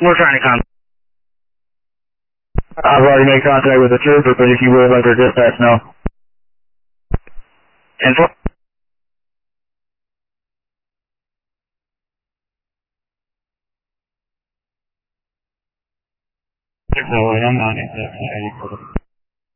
We're trying to contact. I've already made contact with the trooper, but if you would let their dispatch know. Info. No, I'm not.